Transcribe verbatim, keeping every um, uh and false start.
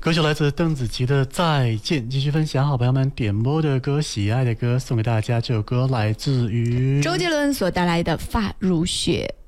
歌曲来自邓紫棋的《再见》，继续分享好朋友们点播的歌，喜爱的歌送给大家。这首歌来自于周杰伦所带来的《发如雪》。